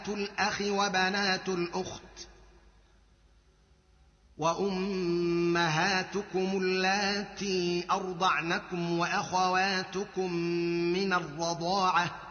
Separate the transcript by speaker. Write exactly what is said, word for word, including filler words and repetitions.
Speaker 1: الأخ وبنات الأخت وأمهاتكم اللاتي أرضعنكم وأخواتكم من الرضاعة